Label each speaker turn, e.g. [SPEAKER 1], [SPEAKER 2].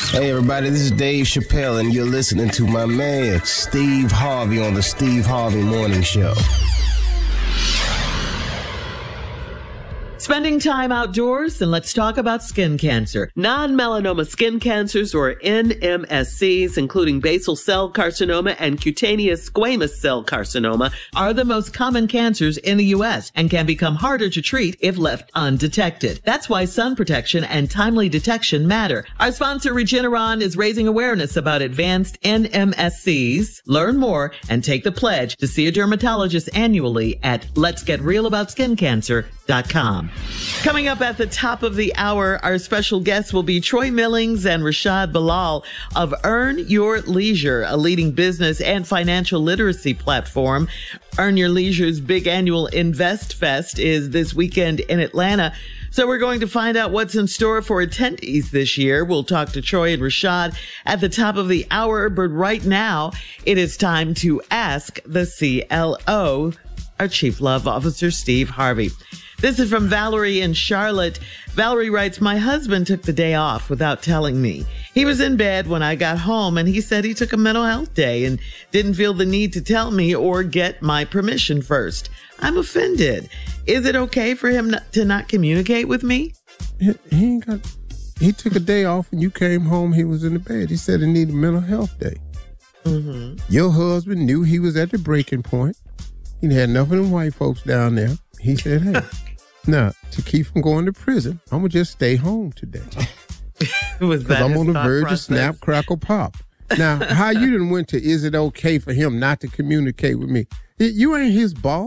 [SPEAKER 1] Hey everybody, this is Dave Chappelle and you're listening to my man Steve Harvey on the Steve Harvey Morning Show.
[SPEAKER 2] Spending time outdoors, and let's talk about skin cancer. Non-melanoma skin cancers, or NMSCs, including basal cell carcinoma and cutaneous squamous cell carcinoma, are the most common cancers in the U.S. and can become harder to treat if left undetected. That's why sun protection and timely detection matter. Our sponsor, Regeneron, is raising awareness about advanced NMSCs. Learn more and take the pledge to see a dermatologist annually at letsgetrealaboutSkinCancer.com. Coming up at the top of the hour, our special guests will be Troy Millings and Rashad Bilal of Earn Your Leisure, a leading business and financial literacy platform. Earn Your Leisure's big annual Invest Fest is this weekend in Atlanta. So we're going to find out what's in store for attendees this year. We'll talk to Troy and Rashad at the top of the hour, but right now it is time to ask the CLO, our Chief Love Officer, Steve Harvey. This is from Valerie in Charlotte. Valerie writes, my husband took the day off without telling me. He was in bed when I got home and he said he took a mental health day and didn't feel the need to tell me or get my permission first. I'm offended. Is it okay for him to not communicate with me?
[SPEAKER 3] He took a day off and you came home, he was in the bed. He said he needed a mental health day. Mm-hmm. Your husband knew he was at the breaking point. He had enough of them white folks down there. He said, hey, now, to keep from going to prison, I'm going to just stay home today.
[SPEAKER 2] Because
[SPEAKER 3] I'm on the verge of snap, crackle, pop. Now, how you done went to, is it okay for him not to communicate with me? You ain't his boss.